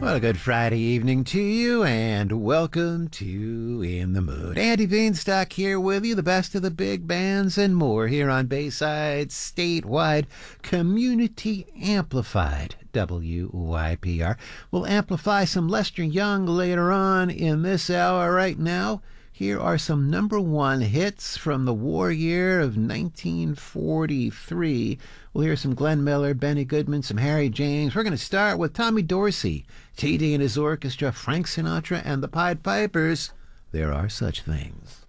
Well, a good Friday evening to you, and welcome to In the Mood. Andy Beanstalk here with you, the best of the big bands and more here on Bayside Statewide Community Amplified WYPR. We'll amplify some Lester Young later on in this hour. Right now, here are some number one hits from the war year of 1943. We'll hear some Glenn Miller, Benny Goodman, some Harry James. We're going to start with Tommy Dorsey, T.D. and his orchestra, Frank Sinatra and the Pied Pipers. There Are Such Things.